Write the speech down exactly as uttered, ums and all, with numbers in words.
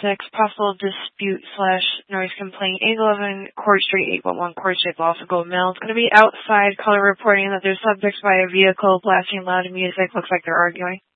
six, possible dispute slash noise complaint. eight eleven Court Street, eight one one Court Street, Baltimore Mill. It's going to be outside, color reporting that there's subjects by a vehicle blasting loud music. Looks like they're arguing.